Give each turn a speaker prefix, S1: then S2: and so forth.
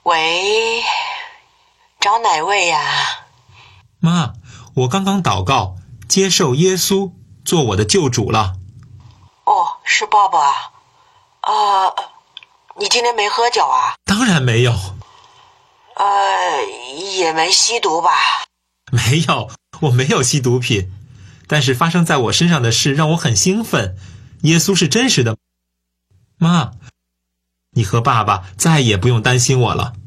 S1: 喂，找哪位呀？
S2: 妈，我刚刚祷告，接受耶稣做我的救主了。
S1: 哦，是爸爸。你今天没喝酒啊？
S2: 当然没有。
S1: 也没吸毒吧？
S2: 没有，我没有吸毒品。但是发生在我身上的事让我很兴奋。耶稣是真实的。妈，你和爸爸再也不用担心我了。